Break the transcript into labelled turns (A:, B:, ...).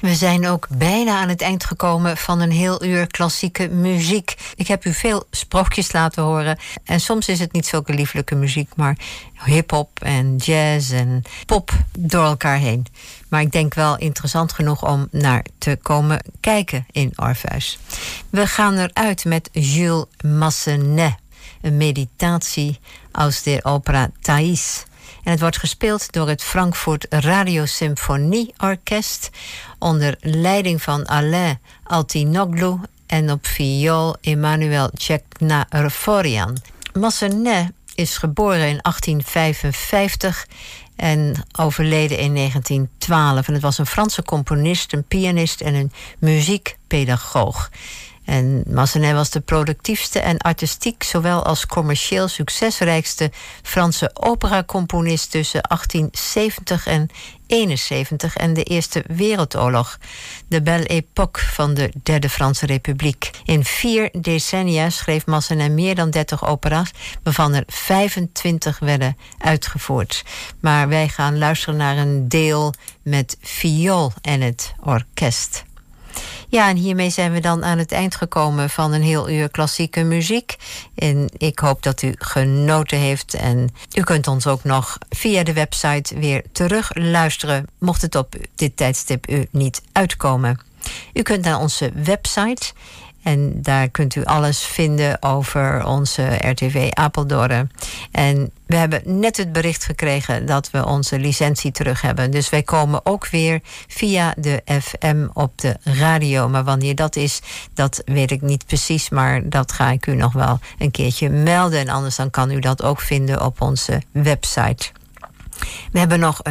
A: We zijn ook bijna aan het eind gekomen van een heel uur klassieke muziek. Ik heb u veel sprookjes laten horen. En soms is het niet zulke lieflijke muziek, maar hip-hop en jazz en pop door elkaar heen. Maar ik denk wel interessant genoeg om naar te komen kijken in Orpheus. We gaan eruit met Jules Massenet. Een meditatie aus der opera Thais. En het wordt gespeeld door het Frankfurt Radiosymfonieorkest onder leiding van Alain Altinoglu en op viool Emmanuel Tcheknarforian. Massenet is geboren in 1855 en overleden in 1912. En het was een Franse componist, een pianist en een muziekpedagoog. En Massenet was de productiefste en artistiek zowel als commercieel succesrijkste Franse operacomponist tussen 1870 en 71 en de Eerste Wereldoorlog. De Belle Époque van de Derde Franse Republiek. In 4 decennia schreef Massenet meer dan 30 opera's, waarvan er 25 werden uitgevoerd. Maar wij gaan luisteren naar een deel met viool en het orkest. Ja, en hiermee zijn we dan aan het eind gekomen van een heel uur klassieke muziek. En ik hoop dat u genoten heeft. En u kunt ons ook nog via de website weer terug luisteren, mocht het op dit tijdstip u niet uitkomen. U kunt naar onze website en daar kunt u alles vinden over onze RTV Apeldoorn. En we hebben net het bericht gekregen dat we onze licentie terug hebben. Dus wij komen ook weer via de FM op de radio. Maar wanneer dat is, dat weet ik niet precies. Maar dat ga ik u nog wel een keertje melden. En anders dan kan u dat ook vinden op onze website. We hebben nog